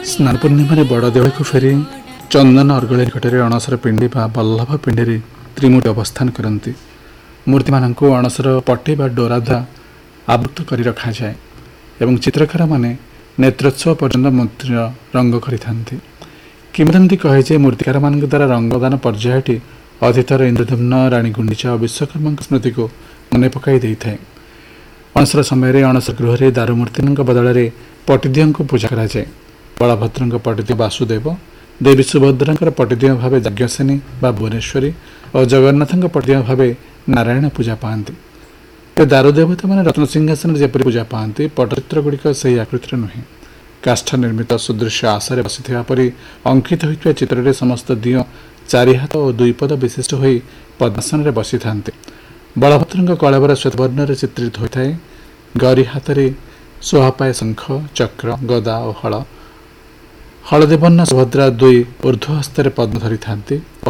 ସ୍ନାନ ପୂର୍ଣ୍ଣିମାରେ ବଡ଼ଦେଉଳକୁ ଫେରି ଚନ୍ଦନ ଅର୍ଗଳି ନିକଟରେ ଅଣସର ପିଣ୍ଡି ବା ବଲ୍ଲଭ ପିଣ୍ଡିରେ ତ୍ରିମୂର୍ତ୍ତି ଅବସ୍ଥାନ କରନ୍ତି। ମୂର୍ତ୍ତିମାନଙ୍କୁ ଅଣସର ପଟି ବା ଡୋରା ଦ୍ୱାରା ଆବୃତ କରି ରଖାଯାଏ ଏବଂ ଚିତ୍ରକାରମାନେ ନେତ୍ରୋତ୍ସବ ପର୍ଯ୍ୟନ୍ତ ମୂର୍ତ୍ତିର ରଙ୍ଗ କରିଥାନ୍ତି। କିମ୍ବଦନ୍ତୀ କହେ ଯେ ମୂର୍ତ୍ତିକାରମାନଙ୍କ ଦ୍ୱାରା ରଙ୍ଗଦାନ ପର୍ଯ୍ୟାୟଟି ଅତୀତର ଇନ୍ଦ୍ରଦ୍ୟୁମ୍ନ, ରାଣୀ ଗୁଣ୍ଡିଚା ଓ ବିଶ୍ୱକର୍ମାଙ୍କ ସ୍ମୃତିକୁ ମନେ ପକାଇ ଦେଇଥାଏ। ଅଣସର ସମୟରେ ଅଣସର ଗୃହରେ ଦାରୁମୂର୍ତ୍ତିଙ୍କ ବଦଳରେ ପଟିଦିଅଁଙ୍କୁ ପୂଜା କରାଯାଏ। ବଳଭଦ୍ରଙ୍କ ପଟିଦିଅଁ ବାସୁଦେବ, ଦେବୀ ସୁଭଦ୍ରାଙ୍କର ପଟିଦିଅଁ ଭାବେ ଯାଜ୍ଞସେନୀ ବା ଭୁବନେଶ୍ୱରୀ ଓ ଜଗନ୍ନାଥଙ୍କ ପଟିଦିଅଁ ଭାବେ ନାରାୟଣ ପୂଜା ପାଆନ୍ତି। ଦାରୁ ଦେବତାମାନେ ରତ୍ନସିଂହାସନରେ ଯେପରି ପୂଜା ପାଆନ୍ତି, ପଟ୍ଟଚିତ୍ରଗୁଡ଼ିକ ସେହି ଆକୃତିର ନୁହେଁ। କାଷ୍ଠ ନିର୍ମିତ ସୁଦୃଶ୍ୟ ଆଶାରେ ବସିଥିବା ପରି ଅଙ୍କିତ ହୋଇଥିବା ଚିତ୍ରରେ ସମସ୍ତ ଦିଅଁ 4 ହାତ ଓ 2 ପଦ ବିଶିଷ୍ଟ ହୋଇ ପଦ୍ମାସନରେ ବସିଥାନ୍ତି। ବଳଭଦ୍ରଙ୍କ କଳେବର ଶ୍ୱେତବର୍ଣ୍ଣରେ ଚିତ୍ରିତ ହୋଇଥାଏ। ଗରି ହାତରେ ଶୋଭାପାଏ ଶଙ୍ଖ, ଚକ୍ର, ଗଦା ଓ ହଳଦୀ ବର୍ଣ୍ଣ ସୁଭଦ୍ରା 2 ଊର୍ଦ୍ଧ୍ୱ ହସ୍ତରେ ପଦ୍ମ ଧରିଥାନ୍ତି ଓ